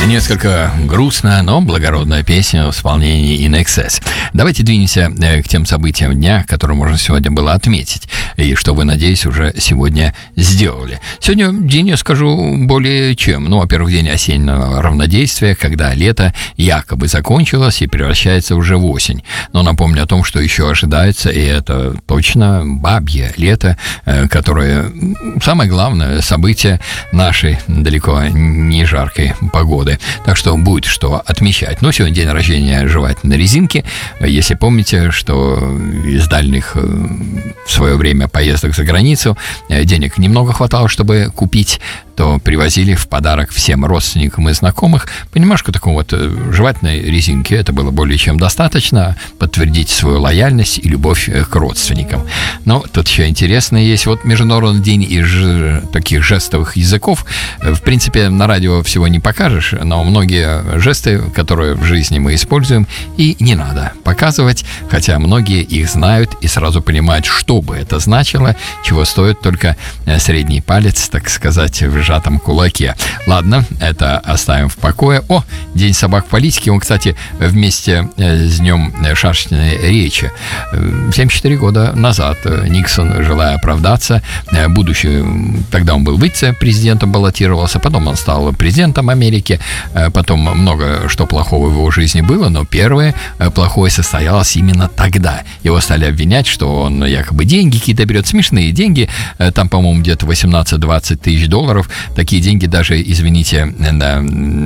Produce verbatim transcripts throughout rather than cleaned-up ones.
Несколько грустная, но благородная песня в исполнении In Excess. Давайте двинемся к тем событиям дня, которые можно сегодня было отметить, и что вы, надеюсь, уже сегодня сделали. Сегодня день, я скажу, более чем. Ну, во-первых, день осеннего равнодействия, когда лето якобы закончилось и превращается уже в осень. Но напомню о том, что еще ожидается, и это точно бабье лето, которое самое главное событие нашей далеко не жаркой погоды. Так что будет что отмечать. Но сегодня день рождения жевательной резинки. Если помните, что из дальних в свое время поездок за границу денег немного хватало, чтобы купить, то привозили в подарок всем родственникам и знакомых понемножку такой вот жевательной резинки. Это было более чем достаточно подтвердить свою лояльность и любовь к родственникам. Но тут еще интересно есть. Вот Международный день из ж... таких жестовых языков. В принципе, на радио всего не покажешь, но многие жесты, которые в жизни мы используем, и не надо показывать, хотя многие их знают и сразу понимают, что бы это значило, чего стоит только средний палец, так сказать, в сжатом кулаке. Ладно, это оставим в покое. О, День собак политики. Он, кстати, вместе с днем шашечной речи. семьдесят четыре года назад Никсон, желая оправдаться, будучи, тогда он был вице-президентом, баллотировался, потом он стал президентом Америки, потом много что плохого в его жизни было, но первое плохое состоялось именно тогда. Его стали обвинять, что он якобы деньги какие-то берет, смешные деньги, там, по-моему, где-то восемнадцать-двадцать тысяч долларов. Такие деньги даже, извините, на,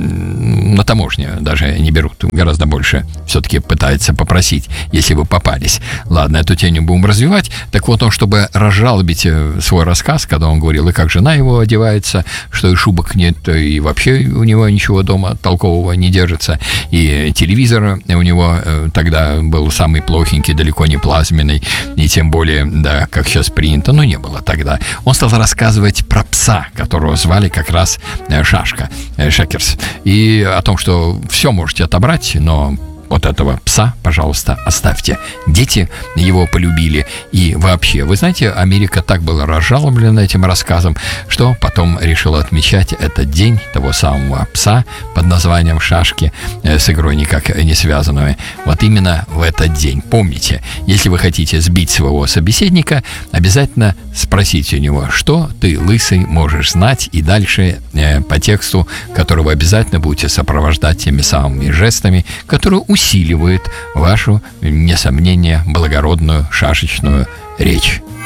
на таможне даже не берут. Гораздо больше все-таки пытаются попросить, если вы попались. Ладно, эту тему будем развивать. Так вот, он, чтобы разжалобить свой рассказ, когда он говорил, и как жена его одевается, что и шубок нет, и вообще у него ничего дома толкового не держится, и телевизор у него тогда был самый плохенький, далеко не плазменный, и тем более, да, как сейчас принято, но не было тогда. Он стал рассказывать про пса, которого звали как раз Шашка, Шекерс, и о том, что все можете отобрать, но вот этого пса, пожалуйста, оставьте. Дети его полюбили. И вообще, вы знаете, Америка так была разжалоблена этим рассказом, что потом решила отмечать этот день того самого пса под названием Шашки, с игрой никак не связанную. Вот именно в этот день. Помните, если вы хотите сбить своего собеседника, обязательно спросите у него, что ты, лысый, можешь знать, и дальше э, по тексту, который вы обязательно будете сопровождать теми самыми жестами, которые усиливают вашу, несомненно, благородную шашечную речь.